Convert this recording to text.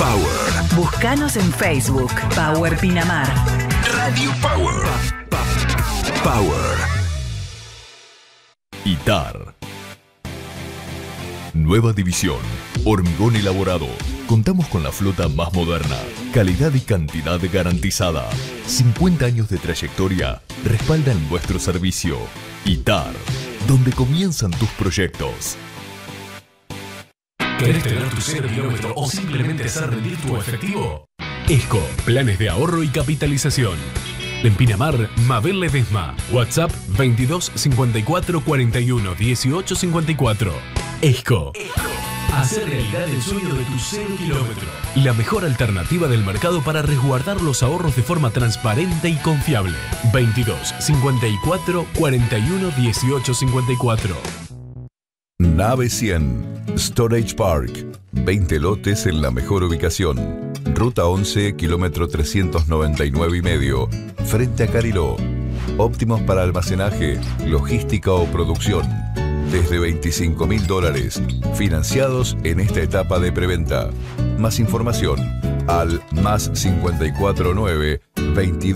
Power. Búscanos en Facebook, Power Pinamar. Radio Power. Power. ITAR. Nueva división. Hormigón elaborado. Contamos con la flota más moderna. Calidad y cantidad garantizada. 50 años de trayectoria respaldan nuestro servicio. ITAR. Donde comienzan tus proyectos. ¿Querés tener tu 0 kilómetro o simplemente hacer rendir tu efectivo? ESCO, planes de ahorro y capitalización. En Pinamar, Mabel Ledesma. WhatsApp 22 54 41 18 54. ESCO. Hacer realidad el sueño de tu 0 kilómetro. La mejor alternativa del mercado para resguardar los ahorros de forma transparente y confiable. 22 54 41 18 54. Nave 100, Storage Park, 20 lotes en la mejor ubicación. Ruta 11, kilómetro 399,5, frente a Cariló. Óptimos para almacenaje, logística o producción. Desde $25.000, financiados en esta etapa de preventa. Más información al +549 22